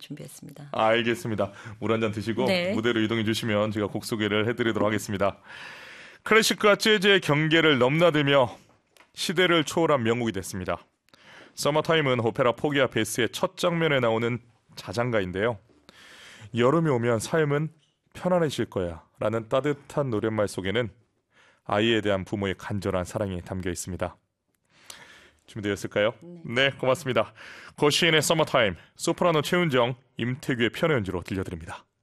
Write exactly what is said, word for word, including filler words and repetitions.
준비했습니다. 아, 알겠습니다. 물 한 잔 드시고 네. 무대로 이동해 주시면 제가 곡 소개를 해드리도록 하겠습니다. 클래식과 재즈의 경계를 넘나들며 시대를 초월한 명곡이 됐습니다. 서머타임은 오페라 포기아 베스의 첫 장면에 나오는 자장가인데요. 여름이 오면 삶은 편안해질 거야 라는 따뜻한 노랫말 속에는 아이에 대한 부모의 간절한 사랑이 담겨 있습니다. 준비되었을까요? 네, 네 고맙습니다. 고시인의 서머타임, 소프라노 최은정, 임태규의 피아노 연주로 들려드립니다.